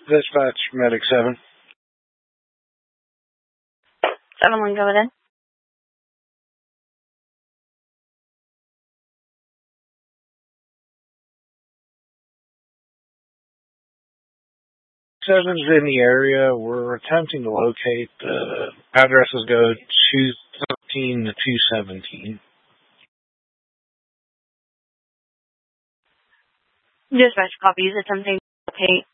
Dispatch, Medic 7. 7-1, go ahead. Seven's in the area. We're attempting to locate. The addresses go 213 to 217. Dispatch copies attempting to locate